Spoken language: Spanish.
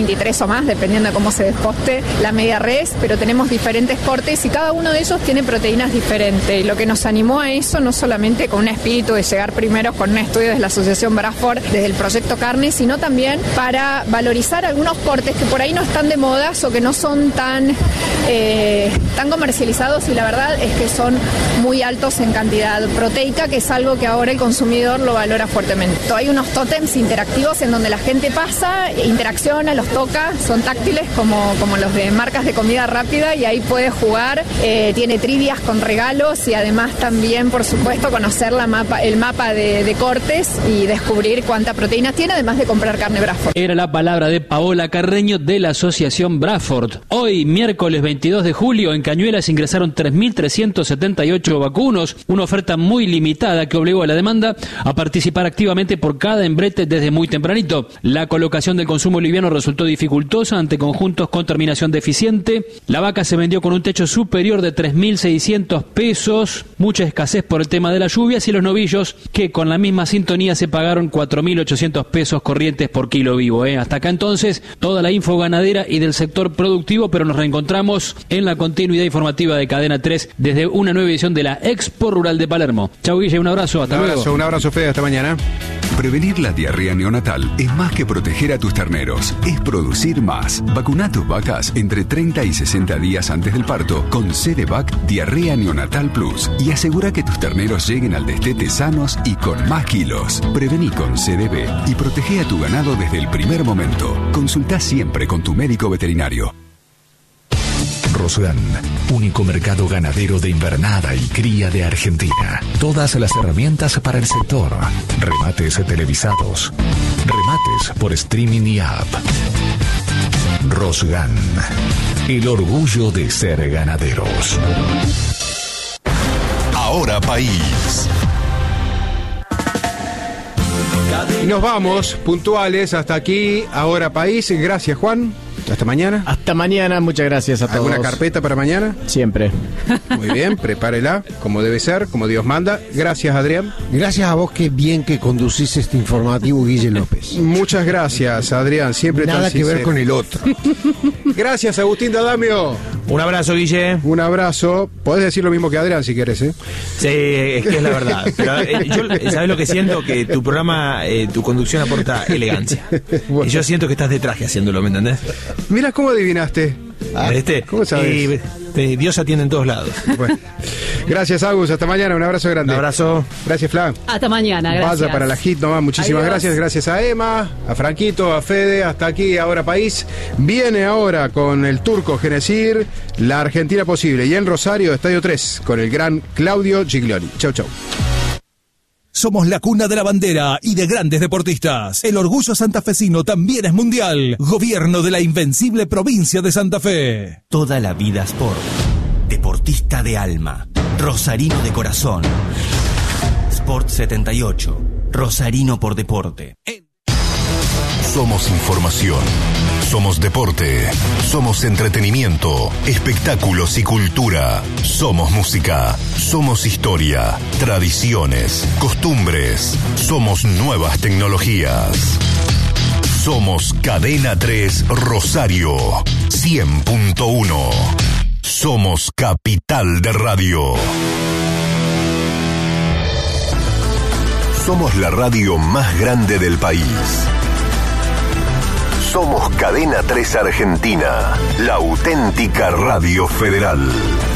23 o más, dependiendo de cómo se desposte la media res, pero tenemos diferentes cortes y cada uno de ellos tiene proteínas diferentes. Y lo que nos animó a eso, no solamente con un espíritu de llegar primero con un estudio de la Asociación Bradford desde el proyecto carne, sino también para valorizar algunos cortes que por ahí no están de modas o que no son tan comercializados, y la verdad es que son muy altos en cantidad proteica, que es algo que ahora el consumidor lo valora fuertemente. Hay unos tótems interactivos en donde la gente pasa, interacciona, los toca, son táctiles como los de marcas de comida rápida, y ahí puede jugar, tiene trivias con regalos y además también, por supuesto, conocer el mapa de cortes y descubrir cuánta proteína tiene, además de comprar carne Bradford. Era la palabra de Paola Carreño de la Asociación Bradford. Hoy, miércoles 22 de julio, en Cañuelas ingresaron 3.378 vacunos, una oferta muy limitada que obligó a la demanda a participar activamente por cada hembrete desde muy tempranito. La colocación del consumo liviano resultó dificultosa ante conjuntos con terminación deficiente. La vaca se vendió con un techo superior de 3.600 pesos, mucha escasez por el tema de las lluvias, y los novillos que con la misma sintonía se pagaron 4.800 pesos corrientes por kilo vivo. Hasta acá entonces toda la info ganadera y del sector productivo, pero nos reencontramos en la continuidad informativa de Cadena 3 desde una nueva edición de la Expo Rural de Palermo. Chau, Guille, un abrazo, hasta luego. Un abrazo, Fede, hasta mañana. Prevenir la diarrea neonatal es más que proteger a tus terneros, es producir más. Vacuna a tus vacas entre 30 y 60 días antes del parto con CDVac Diarrea Neonatal Plus y asegura que tus terneros lleguen al destete sanos y con más kilos. Prevení con CDB y protege a tu ganado desde el primer momento. Consulta siempre con tu médico veterinario. Rosgan, único mercado ganadero de invernada y cría de Argentina. Todas las herramientas para el sector. Remates televisados. Remates por streaming y app. Rosgan, el orgullo de ser ganaderos. Ahora País. Y nos vamos puntuales hasta aquí, Ahora País. Gracias, Juan. Hasta mañana. Hasta mañana, muchas gracias a todos. ¿Alguna carpeta para mañana? Siempre. Muy bien, prepárela, como debe ser, como Dios manda. Gracias, Adrián. Gracias a vos, qué bien que conducís este informativo, Guille López. Muchas gracias, Adrián, siempre nada tan que sincero. ver con el otro. Gracias, Agustín D'Adamio. Un abrazo, Guille. Un abrazo. Podés decir lo mismo que Adrián si querés, ¿eh? Sí, es que es la verdad. Pero yo, ¿sabés lo que siento? Que tu programa, tu conducción aporta elegancia. Bueno. Y yo siento que estás de traje haciéndolo, ¿me entendés? Mira, ¿cómo adivinaste? ¿Cómo sabes? Dios atiende en todos lados. Bueno. Gracias, Agus. Hasta mañana. Un abrazo grande. Un abrazo. Gracias, Flan. Hasta mañana. Gracias. Vaya para la hit nomás. Muchísimas Adiós. gracias. Gracias a Emma, a Franquito, a Fede. Hasta aquí, Ahora País. Viene ahora con el turco Genesir, La Argentina Posible. Y en Rosario, Estadio 3, con el gran Claudio Giglioli. Chau, chau. Somos la cuna de la bandera y de grandes deportistas. El orgullo santafesino también es mundial. Gobierno de la invencible provincia de Santa Fe. Toda la vida sport. Deportista de alma. Rosarino de corazón. Sport 78. Rosarino por deporte. Somos información. Somos deporte. Somos entretenimiento, espectáculos y cultura. Somos música. Somos historia, tradiciones, costumbres. Somos nuevas tecnologías. Somos Cadena 3 Rosario 100.1. Somos capital de radio. Somos la radio más grande del país. Somos Cadena 3 Argentina, la auténtica radio federal.